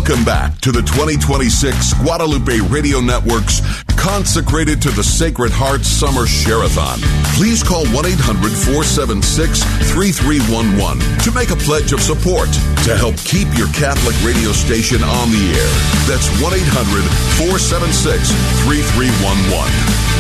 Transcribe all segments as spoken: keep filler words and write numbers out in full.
Welcome back to the twenty twenty-six Guadalupe Radio Network's Consecrated to the Sacred Heart Summer Share-a-thon. Please call one eight hundred four seven six three three one one to make a pledge of support to help keep your Catholic radio station on the air. That's one eight hundred four seven six three three one one.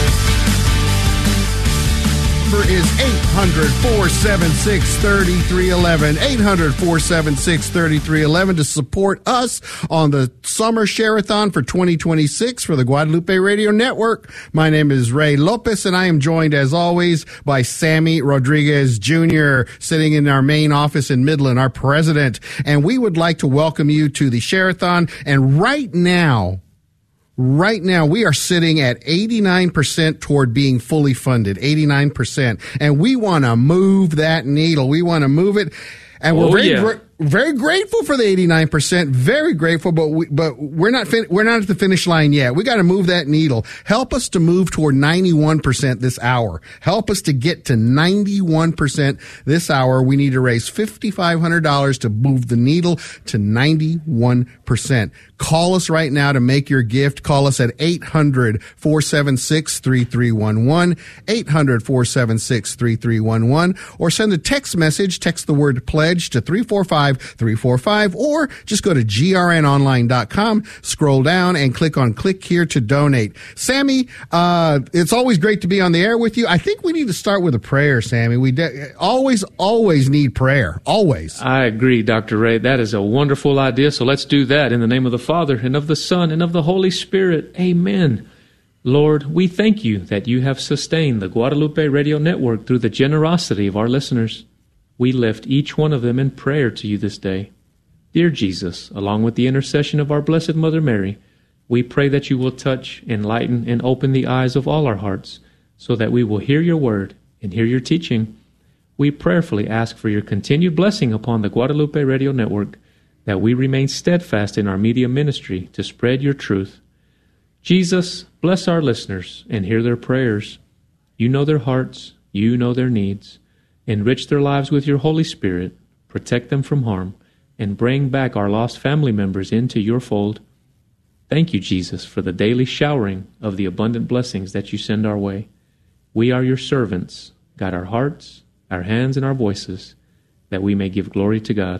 Number is eight hundred four seven six three three one one, eight hundred four seven six three three one one to support us on the Summer Share-a-thon for twenty twenty-six for the Guadalupe Radio Network. My name is Ray Lopez, and I am joined, as always, by Sammy Rodriguez Junior, sitting in our main office in Midland, our president. And we would like to welcome you to the Share-a-thon. And right now, Right now, we are sitting at eighty-nine percent toward being fully funded, eighty-nine percent. And we want to move that needle. We want to move it. And we're oh, very, yeah. gr- very grateful for the eighty-nine percent. Very grateful, but we, but we're not fin- we're not at the finish line yet. We got to move that needle. Help us to move toward ninety-one percent this hour. Help us to get to ninety-one percent this hour. We need to raise five thousand five hundred dollars to move the needle to ninety-one percent. Call us right now to make your gift. Call us at eight hundred four seven six three three one one, eight hundred four seven six three three one one, or send a text message. Text the word pledge to three four five three four five, or just go to G R N online dot com, scroll down, and click on click here to donate. Sammy, uh, it's always great to be on the air with you. I think we need to start with a prayer, Sammy. We de- always, always need prayer. Always. I agree, Doctor Ray. That is a wonderful idea. So let's do that in the name of the Father, and of the Son, and of the Holy Spirit. Amen. Lord, we thank you that you have sustained the Guadalupe Radio Network through the generosity of our listeners. We lift each one of them in prayer to you this day. Dear Jesus, along with the intercession of our Blessed Mother Mary, we pray that you will touch, enlighten, and open the eyes of all our hearts, so that we will hear your word and hear your teaching. We prayerfully ask for your continued blessing upon the Guadalupe Radio Network, that we remain steadfast in our media ministry to spread your truth. Jesus, bless our listeners and hear their prayers. You know their hearts, you know their needs. Enrich their lives with your Holy Spirit, protect them from harm, and bring back our lost family members into your fold. Thank you, Jesus, for the daily showering of the abundant blessings that you send our way. We are your servants. Guide our hearts, our hands, and our voices, that we may give glory to God.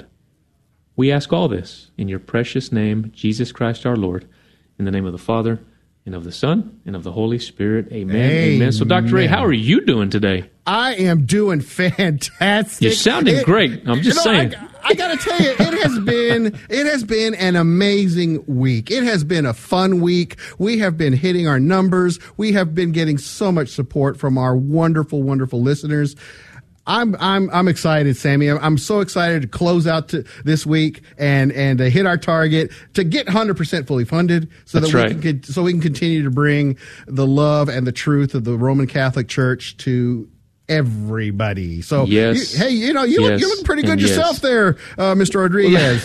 We ask all this in your precious name, Jesus Christ our Lord, in the name of the Father, and of the Son, and of the Holy Spirit. Amen. Amen. Amen. So, Doctor Ray, how are you doing today? I am doing fantastic. You're sounding it, great. I'm just you know, saying. I, I got to tell you, it has been it has been an amazing week. It has been a fun week. We have been hitting our numbers. We have been getting so much support from our wonderful, wonderful listeners. I'm I'm I'm excited, Sammy. I'm, I'm so excited to close out to this week and and to hit our target to get one hundred percent fully funded, so That's that we right. can so we can continue to bring the love and the truth of the Roman Catholic Church to everybody. So, yes. you, hey, you know, you yes. look, you're looking pretty good and yourself yes. there, uh, Mister Rodriguez.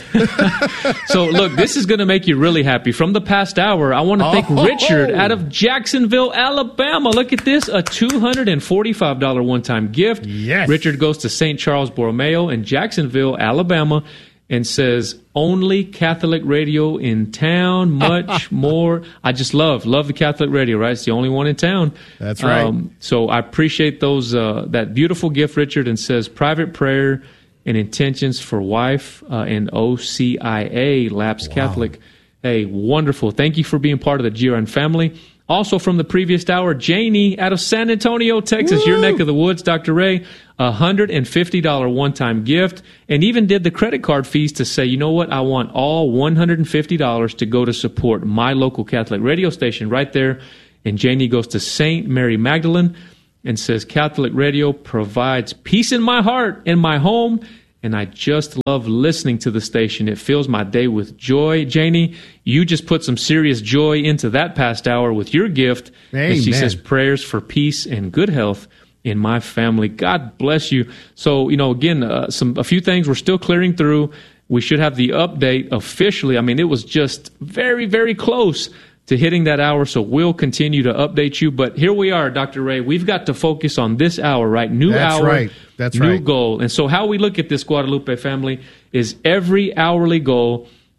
So, look, this is going to make you really happy. From the past hour, I want to thank Oh. Richard out of Jacksonville, Alabama. Look at this, a two hundred forty-five dollars one-time gift. Yes. Richard goes to Saint Charles Borromeo in Jacksonville, Alabama, and says, only Catholic radio in town, much more. I just love, love the Catholic radio, right? It's the only one in town. That's right. Um, so I appreciate those uh, that beautiful gift, Richard, and says, private prayer and intentions for wife uh, and O C I A, Lapsed Wow. Catholic. Hey, wonderful. Thank you for being part of the G R N family. Also from the previous hour, Janie out of San Antonio, Texas, Woo! your neck of the woods, Doctor Ray, a one hundred fifty dollars one-time gift, and even did the credit card fees to say, you know what, I want all one hundred fifty dollars to go to support my local Catholic radio station right there. And Janie goes to Saint Mary Magdalene and says, Catholic radio provides peace in my heart, in my home, and I just love listening to the station. It fills my day with joy. Janie, you just put some serious joy into that past hour with your gift. Amen. And she says, prayers for peace and good health in my family. God bless you. So, you know, again, uh, some a few things we're still clearing through. We should have the update officially. I mean, it was just very, very close to hitting that hour, so we'll continue to update you. But here we are, Doctor Ray. We've got to focus on this hour, right? New That's hour, right. That's new right. goal. And so how we look at this Guadalupe family is every hourly goal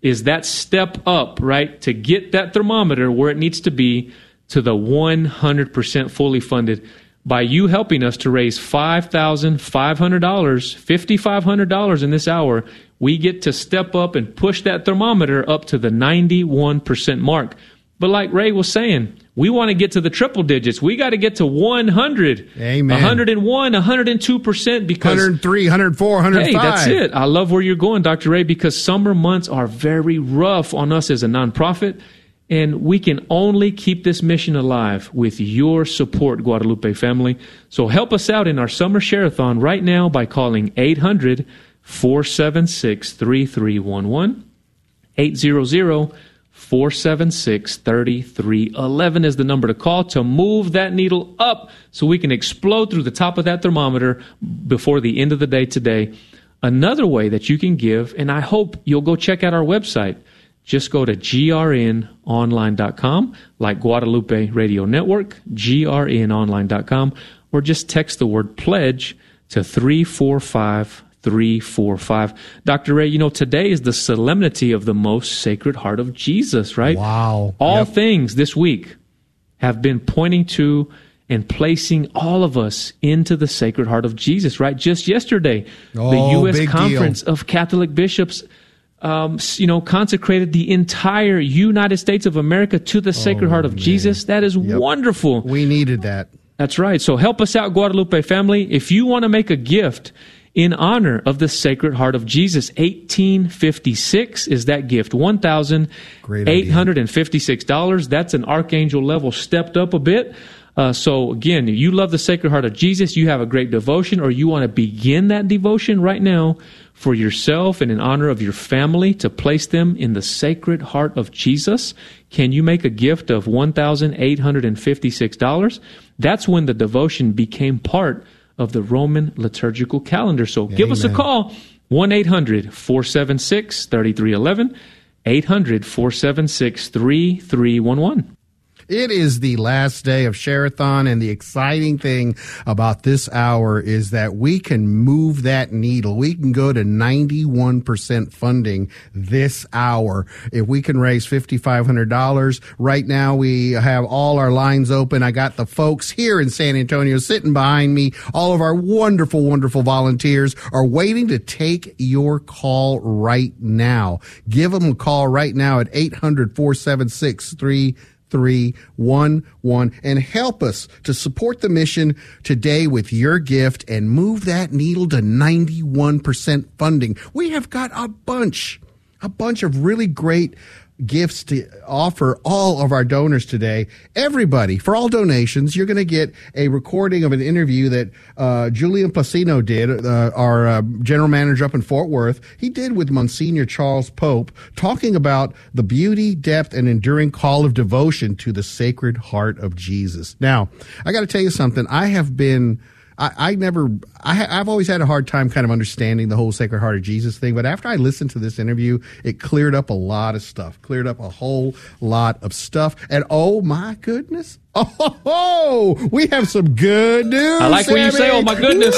is that step up, right, to get that thermometer where it needs to be to the one hundred percent fully funded. By you helping us to raise five thousand five hundred dollars, five thousand five hundred dollars in this hour, we get to step up and push that thermometer up to the ninety-one percent mark. But like Ray was saying, we want to get to the triple digits. We got to get to one hundred, Amen. one hundred one, one hundred two percent because one hundred three, one hundred four, one hundred five. Hey, that's it. I love where you're going, Doctor Ray, because summer months are very rough on us as a nonprofit. And we can only keep this mission alive with your support, Guadalupe family. So help us out in our summer share-a-thon right now by calling eight hundred, four seven six, three three one one. eight hundred, four seven six, three three one one is the number to call to move that needle up so we can explode through the top of that thermometer before the end of the day today. Another way that you can give, and I hope you'll go check out our website, just go to G R N online dot com, like Guadalupe Radio Network, G R N online dot com, or just text the word pledge to three four five three four five. Doctor Ray, you know, today is the solemnity of the most sacred heart of Jesus, right? Wow. All Yep. things this week have been pointing to and placing all of us into the Sacred Heart of Jesus, right? Just yesterday, Oh, the U S big Conference deal. of Catholic Bishops Um, you know, consecrated the entire United States of America to the Sacred Oh, Heart of man. Jesus. That is Yep. wonderful. We needed that. That's right. So help us out, Guadalupe family. If you want to make a gift in honor of the Sacred Heart of Jesus, eighteen fifty-six is that gift. one thousand eight hundred fifty-six dollars. That's an archangel level stepped up a bit. Uh, so again, you love the Sacred Heart of Jesus, you have a great devotion, or you want to begin that devotion right now for yourself and in honor of your family to place them in the Sacred Heart of Jesus, can you make a gift of one thousand eight hundred fifty-six dollars? That's when the devotion became part of the Roman liturgical calendar. So give us a Amen. call, one eight hundred, four seven six, three three one one, eight hundred, four seven six, three three one one. It is the last day of Share-a-thon, and the exciting thing about this hour is that we can move that needle. We can go to ninety-one percent funding this hour. If we can raise five thousand five hundred dollars, right now we have all our lines open. I got the folks here in San Antonio sitting behind me. All of our wonderful, wonderful volunteers are waiting to take your call right now. Give them a call right now at eight hundred, four seven six, three three one one and help us to support the mission today with your gift and move that needle to ninety-one percent funding. We have got a bunch, a bunch of really great gifts to offer all of our donors today. Everybody, for all donations, you're going to get a recording of an interview that uh, Julian Placino did, uh, our uh, general manager up in Fort Worth. He did with Monsignor Charles Pope, talking about the beauty, depth, and enduring call of devotion to the Sacred Heart of Jesus. Now, I got to tell you something. I have been I, I never, I, I've always had a hard time kind of understanding the whole Sacred Heart of Jesus thing. But after I listened to this interview, it cleared up a lot of stuff, cleared up a whole lot of stuff. And oh my goodness. Oh, ho, ho, we have some good news. I like when you say, oh my goodness.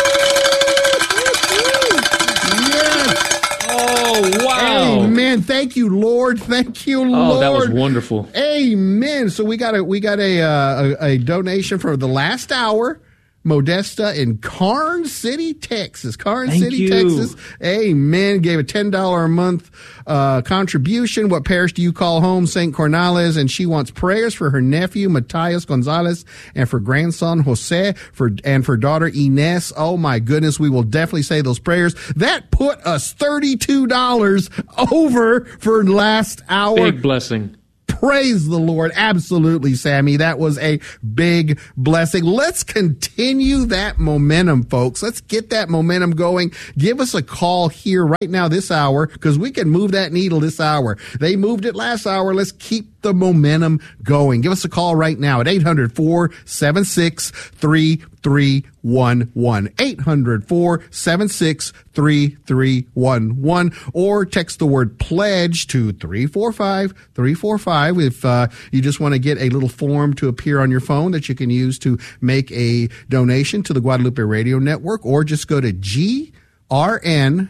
Yes. Oh, wow. Amen. Thank you, Lord. Thank you, Lord. Oh, that was wonderful. Amen. So we got a, we got a, uh, a, a donation for the last hour. Modesta in Karn City, Texas. Karn Thank City, you. Texas. Amen. Gave a ten dollars a month uh, contribution. What parish do you call home? Saint Cornales. And she wants prayers for her nephew, Matias Gonzalez, and for grandson, Jose, for and for daughter, Ines. Oh, my goodness. We will definitely say those prayers. That put us thirty-two dollars over for last hour. Big blessing. Praise the Lord. Absolutely, Sammy. That was a big blessing. Let's continue that momentum, folks. Let's get that momentum going. Give us a call here right now this hour, because we can move that needle this hour. They moved it last hour. Let's keep the momentum going. Give us a call right now at eight hundred, four seven six, three three one one. eight hundred, four seven six, three three one one. Or text the word pledge to three four five, three four five if uh, you just want to get a little form to appear on your phone that you can use to make a donation to the Guadalupe Radio Network. Or just go to G R N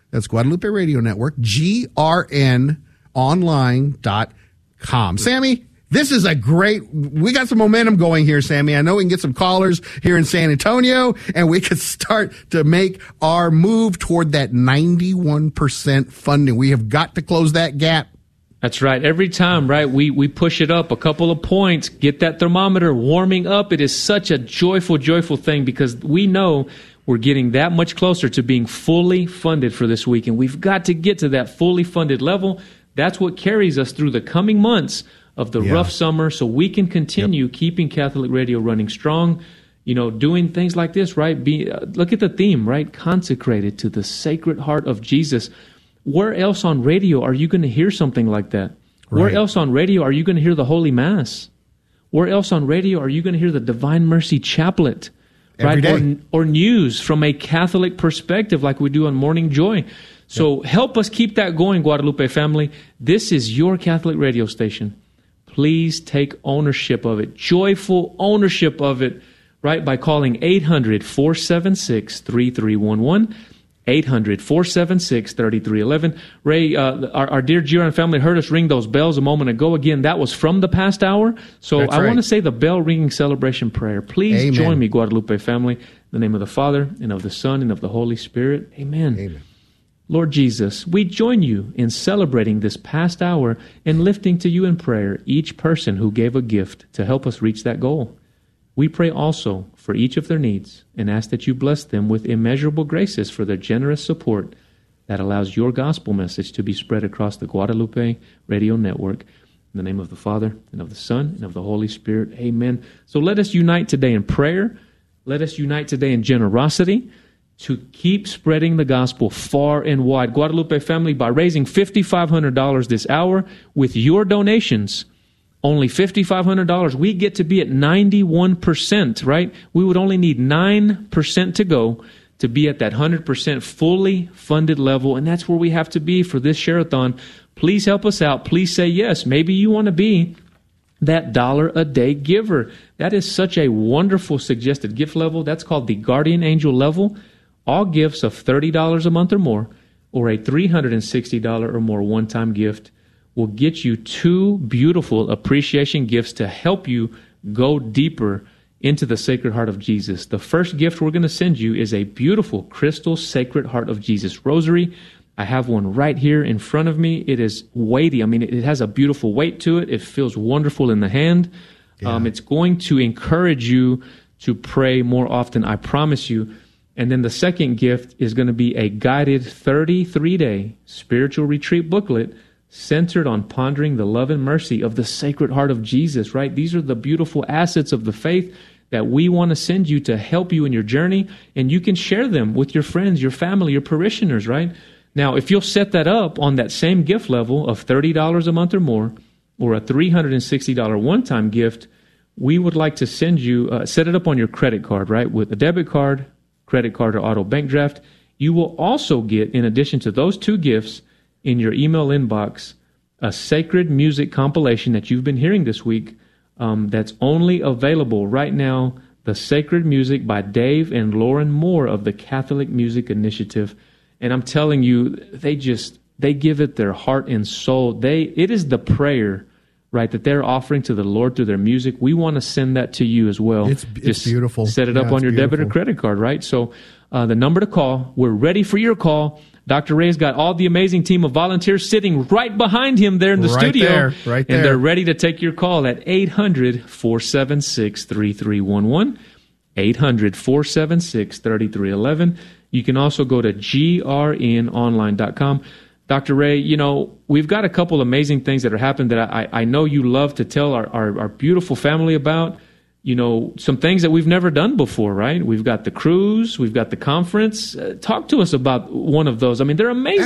That's Guadalupe Radio Network, G R N online dot com. Sammy, this is a great, we got some momentum going here, Sammy. I know we can get some callers here in San Antonio, and we could start to make our move toward that ninety-one percent funding. We have got to close that gap. That's right. Every time, right, we, we push it up a couple of points, get that thermometer warming up. It is such a joyful, joyful thing because we know we're getting that much closer to being fully funded for this week, and we've got to get to that fully funded level. That's what carries us through the coming months of the yeah. rough summer, so we can continue yep. keeping Catholic Radio running strong, you know, doing things like this, right? Be, uh, look at the theme, right? Consecrated to the Sacred Heart of Jesus. Where else on radio are you going to hear something like that? Right. Where else on radio are you going to hear the Holy Mass? Where else on radio are you going to hear the Divine Mercy Chaplet? Every right? day. Or, or news from a Catholic perspective like we do on Morning Joy. So yep. help us keep that going, Guadalupe family. This is your Catholic radio station. Please take ownership of it, joyful ownership of it, right, by calling eight hundred, four seven six, three three one one, eight hundred, four seven six, three three one one. Ray, uh, our, our dear G R N family heard us ring those bells a moment ago. Again, that was from the past hour. So That's I right. want to say the bell ringing celebration prayer. Please Amen. Join me, Guadalupe family, in the name of the Father, and of the Son, and of the Holy Spirit. Amen. Amen. Lord Jesus, we join you in celebrating this past hour and lifting to you in prayer each person who gave a gift to help us reach that goal. We pray also for each of their needs and ask that you bless them with immeasurable graces for their generous support that allows your gospel message to be spread across the Guadalupe Radio Network. In the name of the Father, and of the Son, and of the Holy Spirit. Amen. So let us unite today in prayer. Let us unite today in generosity to keep spreading the gospel far and wide. Guadalupe family, by raising five thousand five hundred dollars this hour with your donations, only five thousand five hundred dollars, we get to be at ninety-one percent, right? We would only need nine percent to go to be at that one hundred percent fully funded level, and that's where we have to be for this Share-a-thon. Please help us out. Please say yes. Maybe you want to be that dollar a day giver. That is such a wonderful suggested gift level. That's called the Guardian Angel level. All gifts of thirty dollars a month or more, or a three hundred sixty dollars or more one-time gift, will get you two beautiful appreciation gifts to help you go deeper into the Sacred Heart of Jesus. The first gift we're going to send you is a beautiful crystal Sacred Heart of Jesus rosary. I have one right here in front of me. It is weighty. I mean, it has a beautiful weight to it. It feels wonderful in the hand. Yeah. Um, it's going to encourage you to pray more often, I promise you. And then the second gift is going to be a guided thirty-three day spiritual retreat booklet centered on pondering the love and mercy of the Sacred Heart of Jesus, right? These are the beautiful assets of the faith that we want to send you to help you in your journey, and you can share them with your friends, your family, your parishioners, right? Now, if you'll set that up on that same gift level of thirty dollars a month or more, or a three hundred sixty dollars one-time gift, we would like to send you, uh, set it up on your credit card, right? With a debit card, credit card, or auto bank draft. You will also get, in addition to those two gifts, in your email inbox, a sacred music compilation that you've been hearing this week um, that's only available right now, the Sacred Music by Dave and Lauren Moore of the Catholic Music Initiative. And I'm telling you, they just, they give it their heart and soul. They, it is the prayer, right, that they're offering to the Lord through their music. We want to send that to you as well. It's, it's just beautiful. Set it yeah, up on your beautiful. debit or credit card, right? So uh, the number to call, we're ready for your call. Doctor Ray's got all the amazing team of volunteers sitting right behind him there in the right studio. There, right there. And they're ready to take your call at eight hundred, four seven six, three three one one, eight hundred, four seven six, three three one one. You can also go to G R N online dot com. Doctor Ray, you know, we've got a couple amazing things that are happening that I, I know you love to tell our, our, our beautiful family about. You know, some things that we've never done before, right? We've got the cruise, we've got the conference. Uh, talk to us about one of those. I mean, they're amazing.